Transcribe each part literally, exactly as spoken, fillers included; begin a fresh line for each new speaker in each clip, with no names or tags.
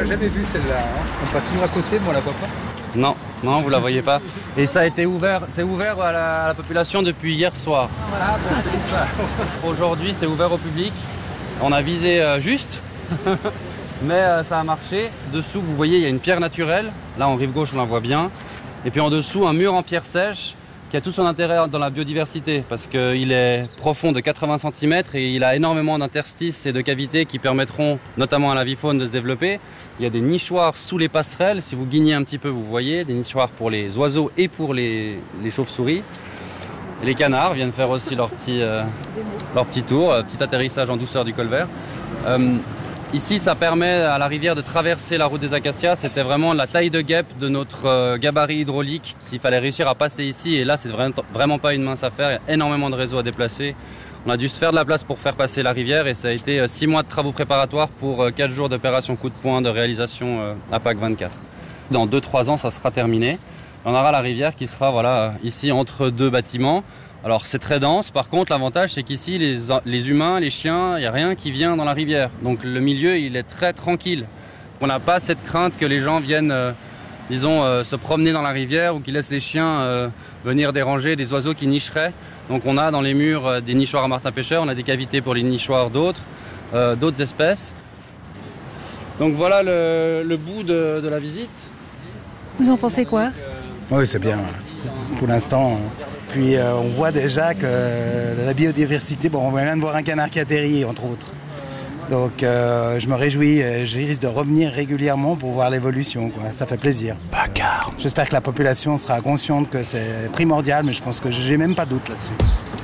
l'a jamais vue celle-là. Hein. On passe toujours à côté, mais on la voit pas.
Non, non, vous la voyez pas. Et ça a été ouvert, c'est ouvert à la, à la population depuis hier soir.
Ah, bon, c'est pour ça.
Aujourd'hui, c'est ouvert au public. On a visé euh, juste, mais euh, ça a marché. Dessous, vous voyez, il y a une pierre naturelle. Là, en rive gauche, on la voit bien. Et puis en dessous, un mur en pierre sèche qui a tout son intérêt dans la biodiversité parce qu'il est profond de quatre-vingts centimètres et il a énormément d'interstices et de cavités qui permettront notamment à la vie-faune de se développer. Il y a des nichoirs sous les passerelles. Si vous guignez un petit peu, vous voyez des nichoirs pour les oiseaux et pour les, les chauves-souris. Et les canards viennent faire aussi leur petit, euh, leur petit tour, euh, petit atterrissage en douceur du col vert. Euh, Ici, ça permet à la rivière de traverser la route des Acacias. C'était vraiment la taille de guêpe de notre euh, gabarit hydraulique. S'il fallait réussir à passer ici, et là, c'est vraiment, vraiment pas une mince affaire. Il y a énormément de réseaux à déplacer. On a dû se faire de la place pour faire passer la rivière et ça a été euh, six mois de travaux préparatoires pour euh, quatre jours d'opération coup de poing de réalisation euh, à Pâques vingt-quatre. Dans deux trois ans, ça sera terminé. On aura la rivière qui sera voilà, ici entre deux bâtiments. Alors c'est très dense, par contre l'avantage c'est qu'ici les, les humains, les chiens, il n'y a rien qui vient dans la rivière. Donc le milieu il est très tranquille. On n'a pas cette crainte que les gens viennent, euh, disons, euh, se promener dans la rivière ou qu'ils laissent les chiens euh, venir déranger des oiseaux qui nicheraient. Donc on a dans les murs euh, des nichoirs à martin-pêcheurs, on a des cavités pour les nichoirs d'autres, euh, d'autres espèces. Donc voilà le, le bout de, de la visite.
Vous en pensez quoi?
Oui, c'est bien. Pour l'instant... Puis euh, on voit déjà que euh, la biodiversité, bon, on vient de voir un canard qui atterrit, entre autres. Donc euh, je me réjouis, et je risque de revenir régulièrement pour voir l'évolution, quoi. Ça fait plaisir.
Bagarre.
J'espère que la population sera consciente que c'est primordial, mais je pense que j'ai même pas de doute là-dessus.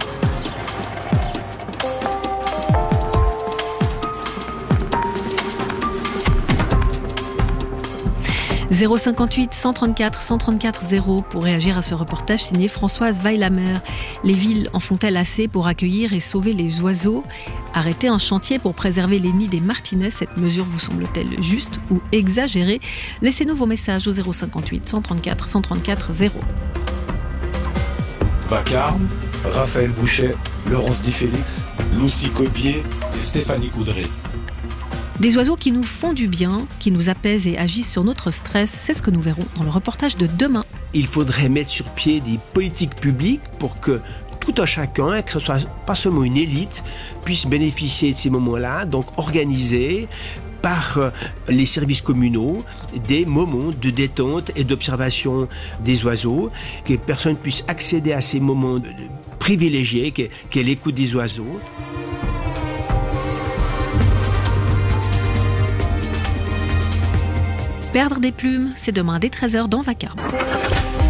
zéro cinquante-huit cent trente-quatre cent trente-quatre zéro pour réagir à ce reportage signé Françoise Weilamer. Les villes en font-elles assez pour accueillir et sauver les oiseaux? Arrêter un chantier pour préserver les nids des martinets, cette mesure vous semble-t-elle juste ou exagérée? Laissez-nous vos messages au zéro cinquante-huit cent trente-quatre cent trente-quatre zéro.
Vacarme, Raphaël Bouchet, Laurence Di Félix, Lucie Cobier et Stéphanie Coudray.
Des oiseaux qui nous font du bien, qui nous apaisent et agissent sur notre stress, c'est ce que nous verrons dans le reportage de demain.
Il faudrait mettre sur pied des politiques publiques pour que tout un chacun, que ce soit pas seulement une élite, puisse bénéficier de ces moments-là, donc organiser par les services communaux des moments de détente et d'observation des oiseaux, que personne puisse accéder à ces moments privilégiés, qu'est l'écoute des oiseaux.
Perdre des plumes, c'est demain dès treize heures dans Vacarme.